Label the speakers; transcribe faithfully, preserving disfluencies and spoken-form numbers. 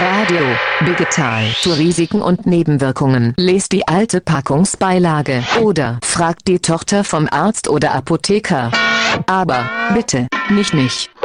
Speaker 1: Radio Digital zu Risiken und Nebenwirkungen. Lest die alte Packungsbeilage oder fragt die Tochter vom Arzt oder Apotheker. Aber bitte, mich nicht.